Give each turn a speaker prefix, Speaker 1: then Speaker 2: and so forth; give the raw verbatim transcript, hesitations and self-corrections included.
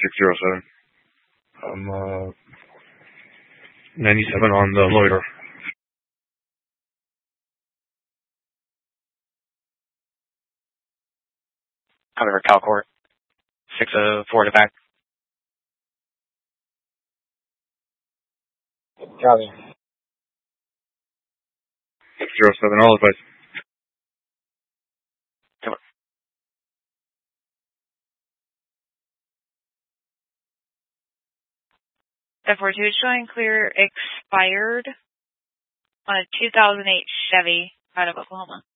Speaker 1: six zero seven. I'm uh, ninety-seven on the loiter.
Speaker 2: Cover Calcourt. six oh four to back.
Speaker 3: Copy.
Speaker 1: six zero seven, all advice.
Speaker 2: Cover.
Speaker 4: F four two showing clear expired on a two thousand eight Chevy out of Oklahoma.